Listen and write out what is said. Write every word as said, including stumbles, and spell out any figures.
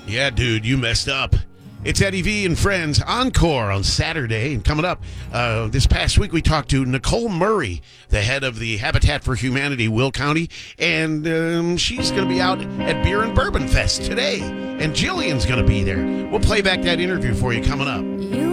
Yeah, dude, you messed up. It's Eddie V and Friends Encore on Saturday. And coming up, uh, this past week we talked to Nicole Murray, the head of the Habitat for Humanity, Will County. And um, she's going to be out at Beer and Bourbon Fest today. And Jillian's going to be there. We'll play back that interview for you coming up. You